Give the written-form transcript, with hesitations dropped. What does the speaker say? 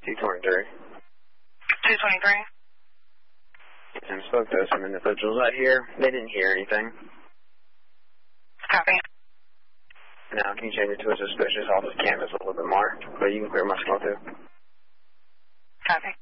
223. 223. And spoke to some individuals out here. They didn't hear anything. Copy. Now, can you change it to a suspicious off the canvas a little bit more? But you can clear my smoke too. Copy.